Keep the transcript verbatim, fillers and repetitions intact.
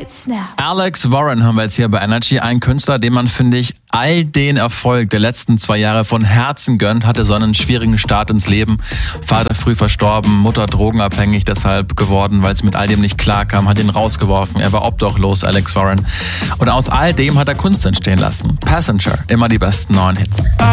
snap. Alex Warren haben wir jetzt hier bei Energy. Ein Künstler, dem man, finde ich, all den Erfolg der letzten zwei Jahre von Herzen gönnt, hatte so einen schwierigen Start ins Leben. Vater früh verstorben, Mutter drogenabhängig deshalb geworden, weil es mit all dem nicht klarkam, hat ihn rausgeworfen. Er war obdachlos, Alex Warren. Und aus all dem hat er Kunst entstehen lassen. Passenger, immer die besten neuen Hits.